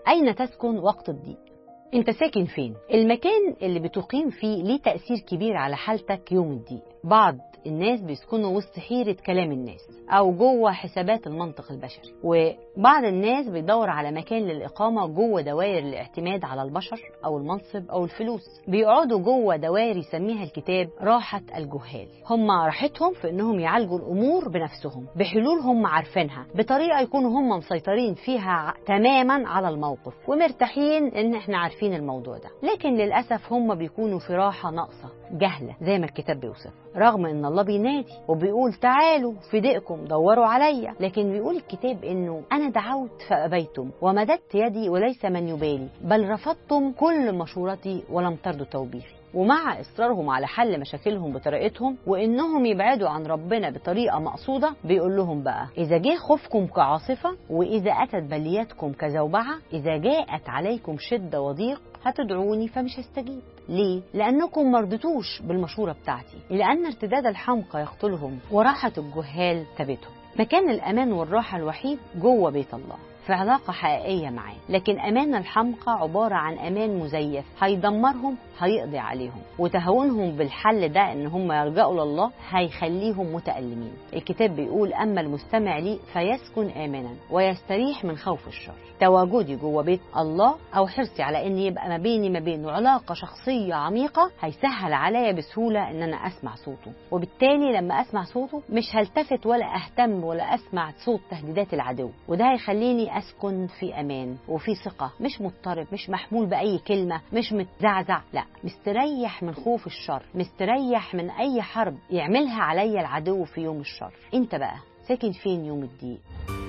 أين تسكن وقت الضيق؟ انت ساكن فين؟ المكان اللي بتقيم فيه ليه تأثير كبير على حالتك يوم الضيق. بعض الناس بيسكنوا وسط حيرة كلام الناس أو جوه حسابات المنطق البشري، وبعض الناس بيدور على مكان للإقامة جوه دوائر الاعتماد على البشر أو المنصب أو الفلوس. بيقعدوا جوه دوائر يسميها الكتاب راحة الجهال. هم راحتهم في إنهم يعالجوا الأمور بنفسهم بحلول هم عارفينها، بطريقة يكونوا هم مسيطرين فيها تماما على الموقف ومرتاحين إن احنا عارفين الموضوع ده. لكن للأسف هم بيكونوا في راحة ناقصة جهلة زي ما الكتاب بيوصف، رغم ان الله بينادي وبيقول تعالوا في ضيقكم دوروا عليا. لكن بيقول الكتاب انه انا دعوت فابيتم ومددت يدي وليس من يبالي، بل رفضتم كل مشورتي ولم ترضوا توبيخي. ومع إصرارهم على حل مشاكلهم بطريقتهم وإنهم يبعدوا عن ربنا بطريقة مقصودة، بيقول لهم بقى إذا جه خوفكم كعاصفة، وإذا أتت بليتكم كزوبعة، إذا جاءت عليكم شدة وضيق، هتدعوني فمش هستجيب. ليه؟ لأنكم مرضتوش بالمشورة بتاعتي، لأن ارتداد الحمقى يقتلهم وراحة الجهال تبتهم. مكان الأمان والراحة الوحيد جوه بيت الله، في علاقة حقيقية معاه. لكن أمان الحمقى عبارة عن أمان مزيف، هيدمرهم، هيقضي عليهم، وتهاونهم بالحل ده إن هم يلجأوا لله هيخليهم متألمين. الكتاب بيقول أما المستمع لي فيسكن آمنا ويستريح من خوف الشر. تواجدي جوه بيت الله أو حرصي على إن يبقى ما بيني ما بينه علاقة شخصية عميقة هيسهل عليا بسهولة إن أنا أسمع صوته، وبالتالي لما أسمع صوته مش هلتفت ولا أهتم ولا أسمع صوت تهديدات العدو، وده هيخليني أسكن في أمان وفي ثقة، مش مضطرب، مش محمول بأي كلمة، مش متزعزع، لا، مستريح من خوف الشر، مستريح من أي حرب يعملها عليا العدو في يوم الشر. أنت بقى ساكن فين يوم الضيق؟